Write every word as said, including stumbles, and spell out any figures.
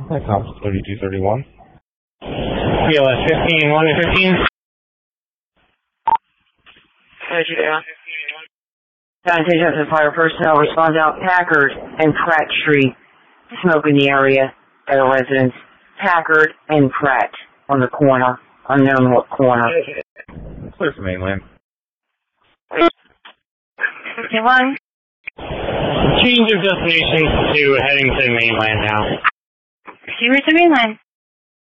Hi, Cops thirty-two thirty-one. P L S fifteen, one and fifteen. Roger that. Sanitation and fire personnel responds out Packard and Pratt Street. Smoke in the area at a residence. Packard and Pratt on the corner. Unknown what corner. Clear for mainland. fifty-one. Change of destination to heading to mainland now. Proceed to mainland.